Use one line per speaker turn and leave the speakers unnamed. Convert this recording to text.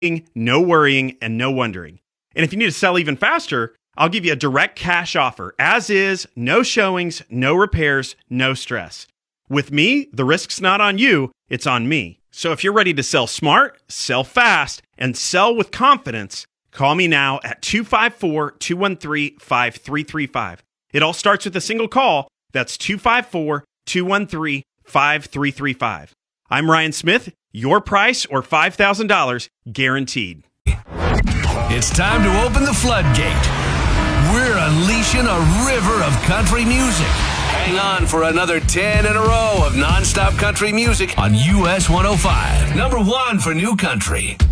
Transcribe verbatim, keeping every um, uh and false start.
no worrying, and no wondering. And if you need to sell even faster, I'll give you a direct cash offer, as is, no showings, no repairs, no stress. With me, the risk's not on you, it's on me. So if you're ready to sell smart, sell fast, and sell with confidence, call me now at two five four, two one three, five three three five. It all starts with a single call. That's two five four, two one three, five three three five. I'm Ryan Smith, your price or five thousand dollars guaranteed.
It's time to open the floodgate. We're unleashing a river of country music. Hang on for another ten in a row of nonstop country music on U S one oh five. Number one for new country.